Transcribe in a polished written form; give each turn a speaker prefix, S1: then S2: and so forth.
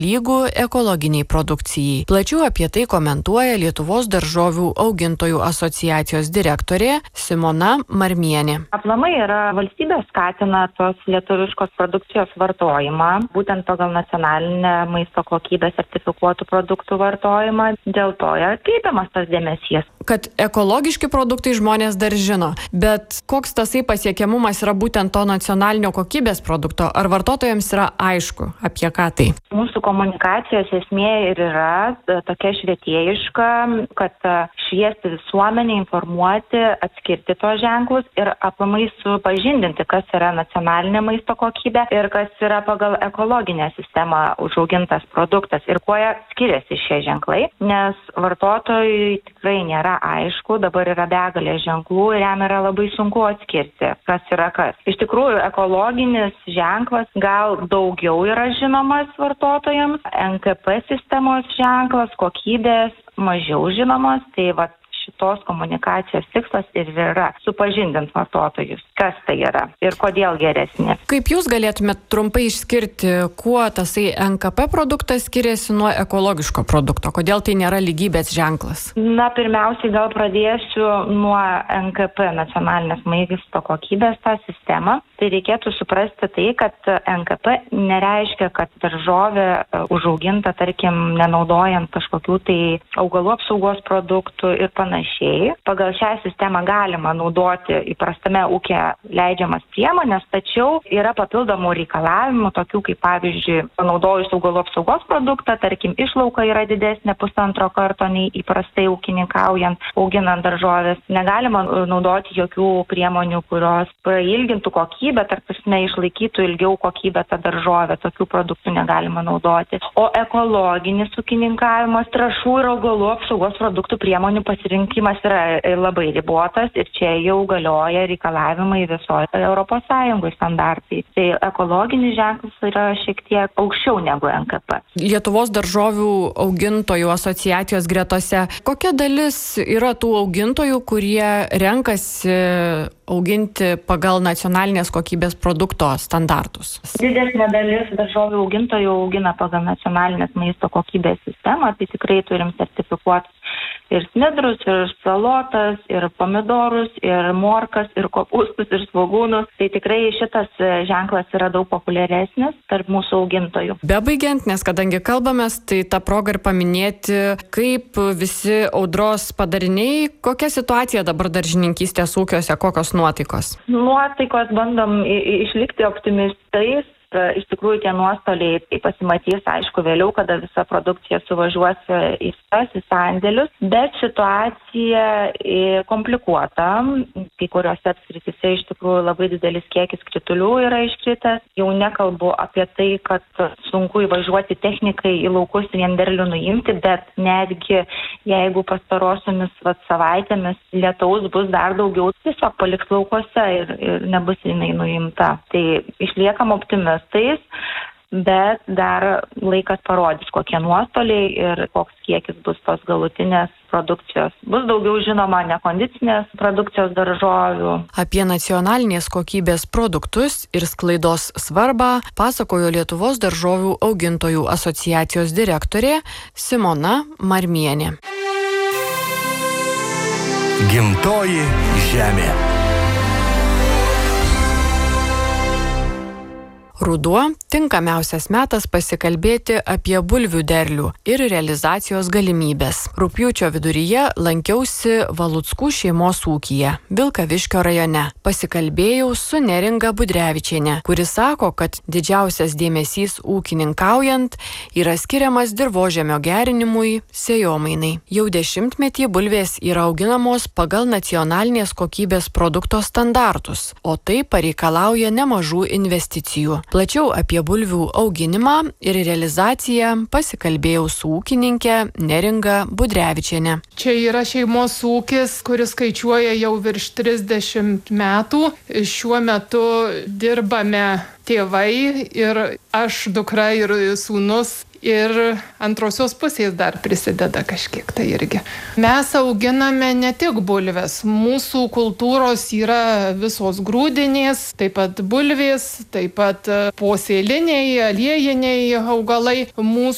S1: lygų ekologiniai produkcijai. Plačiau apie tai komentuoja Lietuvos daržovių augintojų asociacijos direktorė Simona Marmienė.
S2: Aplamai valstybė skatina tos lietuviškos produkcijos vartojimą, būtent pagal nacionalinę maisto kokybę sertifikuotų produktų vartojimą. Dėl to atkreipiamas tas dėmesys.
S1: Kad ekologiški produktai žmonės dar žino, bet koks tasai pasiekiamumas yra būtent to nacionalinio kokybės produkto, ar vartotojams yra aišku, apie ką tai?
S2: Mūsų komunikacijos esmė ir yra tokia švietėjiška, kad šviesti visuomenę, informuoti, atskirti tos ženklus ir aplamai supažindinti, kas yra nacionalinė maisto kokybė ir kas yra pagal ekologinę sistemą užaugintas produktas ir kuo skiriasi šie ženklai, nes vartotojui tikrai nėra aišku, dabar yra begalė ženklų ir jam yra labai sunku atskirti, kas yra kas. Iš tikrųjų, ekologinis ženklas gal daugiau yra žinomas vartotojams, NKP sistemos ženklas, kokybės mažiau žinomas, tai šitos komunikacijos tikslas ir yra supažindinti vartotojus, kas tai yra ir kodėl geresni.
S1: Kaip jūs galėtumėte trumpai išskirti, kuo tasai NKP produktas skiriasi nuo ekologiško produkto? Kodėl tai nėra lygybės ženklas?
S2: Pirmiausiai gal pradėsiu nuo NKP, nacionalinės maisto kokybės tą sistemą. Tai reikėtų suprasti tai, kad NKP nereiškia, kad daržovė užauginta, tarkim, nenaudojant kažkokių tai augalų apsaugos produktų ir panašiai. Pagal šią sistemą galima naudoti įprastame ūkė leidžiamas priemonės, tačiau yra papildomų reikalavimų, tokių kaip pavyzdžiui, panaudojus augalų apsaugos produktą, tarkim, išlauka yra didesnė 1,5 karto nei įprastai ūkininkaujant, auginant daržovės. Negalima naudoti jokių priemonių, kurios prailgintų kokybę, tarpusme išlaikytų ilgiau kokybę tą daržovę. Tokių produktų negalima naudoti. O ekologinis ūkininkavimas, trąšų ir augalų apsaugos produktų priemonių pasirinkimas yra labai ribotas ir čia jau galioja reikalavimai visoje ES standartai. Tai ekologinis ženklas yra šiek tiek aukščiau negu NKP.
S1: Lietuvos daržovių augintojų asociacijos gretose, kokia dalis yra tų augintojų, kurie renkasi auginti pagal nacionalinės kokybės produkto standartus?
S2: Didesnė dalis daržovių augintojų augina pagal nacionalinės maisto kokybės sistemą, tai tikrai turim sertifikuotus ir smidrus, ir salotas, ir pomidorus, ir morkas, ir kopūstus, ir svogūnus. Tai tikrai šitas ženklas yra daug populiaresnis tarp mūsų augintojų.
S1: Bebaigiant, nes kadangi kalbamės, tai tą progą ir paminėti, kaip visi audros padariniai, kokia situacija dabar daržininkystės ūkiuose, kokios nuotaikos?
S2: Nuotaikos bandom išlikti optimistais. Iš tikrųjų, tie nuostoliai pasimatys, aišku, vėliau, kada visa produkcija suvažiuos į sandėlius, bet situacija komplikuota. Kai kuriuose apskrityse iš tikrųjų labai didelis kiekis kritulių yra iškritęs. Jau nekalbu apie tai, kad sunku įvažiuoti technikai į laukus vien derlių nuimti, bet netgi jeigu pastarosiomis savaitėmis lietaus bus dar daugiau, tiesiog paliks laukose ir nebus jinai nuimta. Tai išliekam optimistais. Bet dar laikas parodys, kokie nuostoliai ir koks kiekis bus tos galutinės produkcijos. Bus daugiau žinoma nekondicinės produkcijos daržovių.
S1: Apie nacionalinės kokybės produktus ir sklaidos svarbą pasakojo Lietuvos daržovių augintojų asociacijos direktorė Simona Marmienė.
S3: Gimtoji žemė.
S1: Ruduo – tinkamiausias metas pasikalbėti apie bulvių derlių ir realizacijos galimybės. Rugpjūčio viduryje lankiausi Valuckų šeimos ūkyje, Vilkaviškio rajone. Pasikalbėjau su Neringa Budrevičienė, kuri sako, kad didžiausias dėmesys ūkininkaujant yra skiriamas dirvožemio gerinimui, sėjomainai. Jau 10-metį bulvės yra auginamos pagal nacionalinės kokybės produkto standartus, o tai pareikalauja nemažų investicijų. Plačiau apie bulvių auginimą ir realizaciją pasikalbėjau su ūkininkė Neringa Budrevičienė.
S4: Čia yra šeimos ūkis, kuris skaičiuoja jau virš 30 metų. Šiuo metu dirbame tėvai ir aš, dukra ir sūnus. Ir antrosios pusės dar prisideda kažkiek tai irgi. Mes auginame ne tik bulves, mūsų kultūros yra visos grūdinės, taip pat bulvės, taip pat posėliniai, aliejiniai augalai. Mūsų